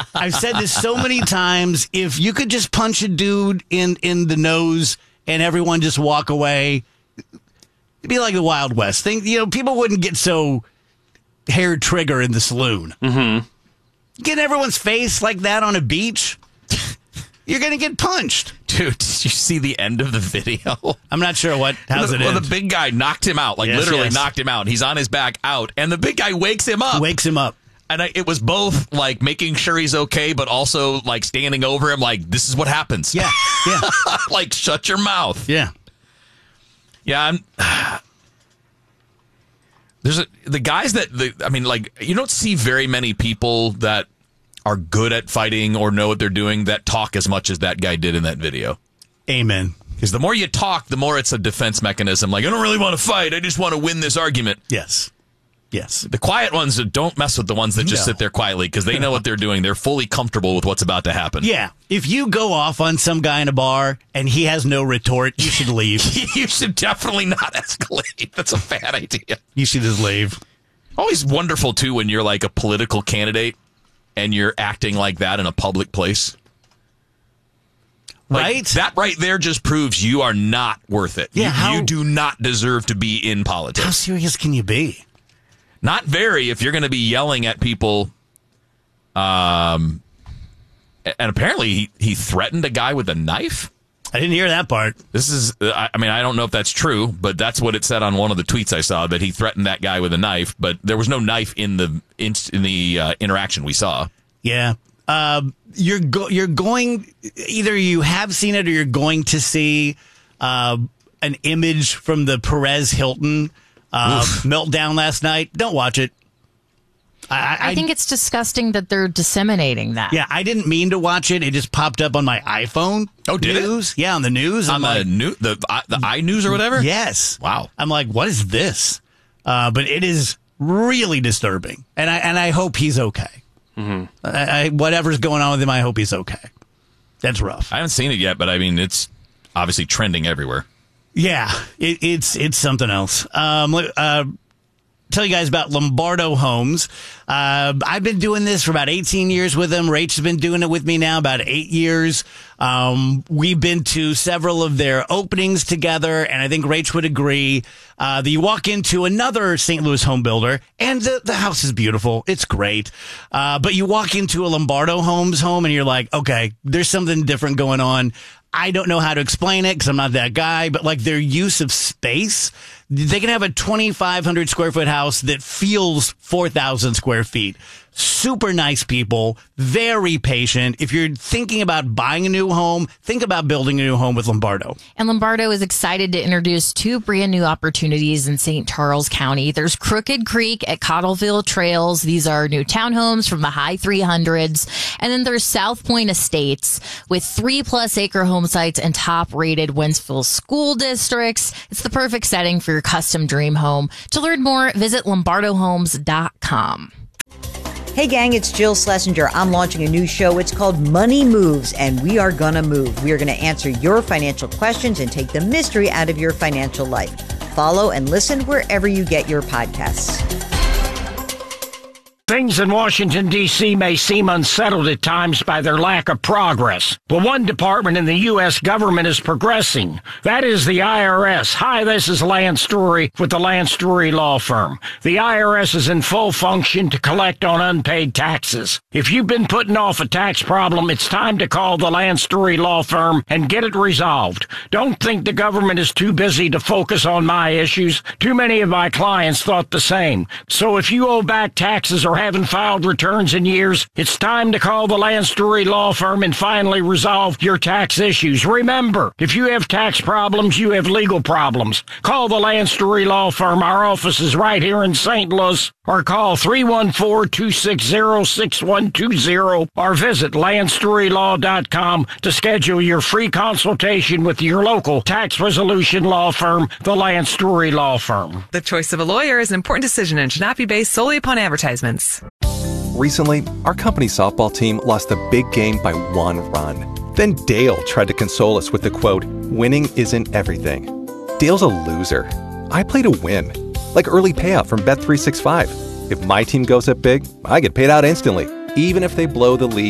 I've said this so many times. If you could just punch a dude in the nose and everyone just walk away, it'd be like the Wild West thing. People wouldn't get so hair trigger in the saloon. Mm-hmm. Get everyone's face like that on a beach, you're going to get punched. Dude, did you see the end of the video? I'm not sure how's it end. The big guy knocked him out, literally knocked him out. He's on his back out, and the big guy wakes him up. And it was both like making sure he's okay, but also like standing over him like, this is what happens. Yeah. Like, shut your mouth. Yeah. Yeah, the guys you don't see very many people that are good at fighting or know what they're doing that talk as much as that guy did in that video. Amen. Because the more you talk, the more it's a defense mechanism. Like, I don't really want to fight. I just want to win this argument. Yes. The quiet ones don't mess with the ones that just sit there quietly because they know what they're doing. They're fully comfortable with what's about to happen. Yeah. If you go off on some guy in a bar and he has no retort, you should leave. You should definitely not escalate. That's a bad idea. You should just leave. Always wonderful, too, when you're like a political candidate and you're acting like that in a public place. Right? That right there just proves you are not worth it. Yeah, you do not deserve to be in politics. How serious can you be? Not very if you're going to be yelling at people. And apparently he threatened a guy with a knife. I didn't hear that part. This is, I don't know if that's true, but that's what it said on one of the tweets I saw, that he threatened that guy with a knife, but there was no knife in the interaction we saw. Yeah. You're going, either you have seen it or you're going to see an image from the Perez Hilton meltdown last night. Don't watch it. I think it's disgusting that they're disseminating that. Yeah, I didn't mean to watch it. It just popped up on my iPhone. Oh, did news? Yeah, on the news. On the iNews or whatever? Yes. Wow. I'm like, what is this? But it is really disturbing. And I hope he's okay. Mm-hmm. Whatever's going on with him, I hope he's okay. That's rough. I haven't seen it yet, but it's obviously trending everywhere. Yeah, it's something else. Tell you guys about Lombardo Homes. I've been doing this for about 18 years with them. Rachel's been doing it with me now about 8 years. We've been to several of their openings together, and I think Rach would agree that you walk into another St. Louis home builder, and the house is beautiful. It's great. But you walk into a Lombardo Homes home, and you're like, okay, there's something different going on. I don't know how to explain it because I'm not that guy, but like their use of space, they can have a 2,500 square foot house that feels 4,000 square feet. Super nice people, very patient. If you're thinking about buying a new home, think about building a new home with Lombardo. And Lombardo is excited to introduce 2 brand new opportunities in St. Charles County. There's Crooked Creek at Cottleville Trails. These are new townhomes from the high 300s. And then there's South Point Estates with 3+ acre home sites and top rated Wentzville school districts. It's the perfect setting for your custom dream home. To learn more, visit lombardohomes.com. Hey gang, it's Jill Schlesinger. I'm launching a new show. It's called Money Moves, and we are gonna move. We are gonna answer your financial questions and take the mystery out of your financial life. Follow and listen wherever you get your podcasts. Things in Washington, D.C. may seem unsettled at times by their lack of progress. But one department in the U.S. government is progressing. That is the IRS. Hi, this is Lance Story with the Lance Story Law Firm. The IRS is in full function to collect on unpaid taxes. If you've been putting off a tax problem, it's time to call the Lance Story Law Firm and get it resolved. Don't think the government is too busy to focus on my issues. Too many of my clients thought the same. So if you owe back taxes or haven't filed returns in years, it's time to call the Lance Story Law Firm and finally resolve your tax issues. Remember, if you have tax problems, you have legal problems. Call the Lance Story Law Firm. Our office is right here in St. Louis. Or call 314-260-6120 or visit LanceStoryLaw.com to schedule your free consultation with your local tax resolution law firm, the Lance Story Law Firm. The choice of a lawyer is an important decision and should not be based solely upon advertisements. Recently, our company's softball team lost a big game by 1 run. Then Dale tried to console us with the quote, "Winning isn't everything." Dale's a loser. I play to win. Like early payout from Bet365. If my team goes up big, I get paid out instantly, even if they blow the lead